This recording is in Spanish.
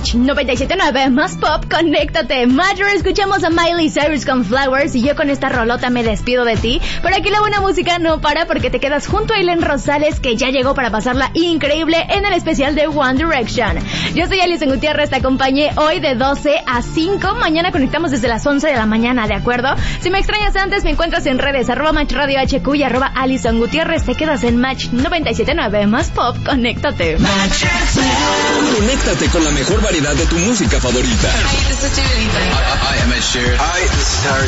Match 97.9, más pop, conéctate. Mayor, escuchamos a Miley Cyrus con Flowers y yo con esta rolota me despido de ti. Pero aquí la buena música no para porque te quedas junto a Ailén Rosales, que ya llegó para pasarla increíble en el especial de One Direction. Yo soy Alison Gutiérrez, te acompañé hoy de 12 a 5. Mañana conectamos desde las 11 de la mañana, ¿de acuerdo? Si me extrañas antes, me encuentras en redes @Match Radio HQ y @Alison Gutiérrez. Te quedas en Match 97.9, más pop, conéctate. Conéctate con la mejor variedad de tu música favorita. Hi, this is Dua Lipa. Hi, I'm Ed Sheeran. Hi, this is Harry